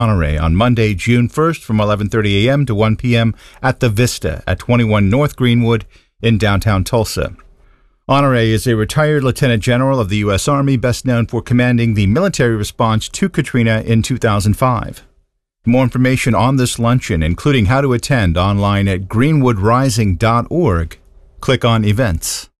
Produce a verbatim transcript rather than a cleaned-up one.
Honore on Monday, June first from eleven thirty a.m. to one p.m. at the Vista at twenty-one North Greenwood in downtown Tulsa. Honore is a retired Lieutenant General of the U S. Army, best known for commanding the military response to Katrina in two thousand five. More information on this luncheon, including how to attend, online at greenwood rising dot org. Click on Events.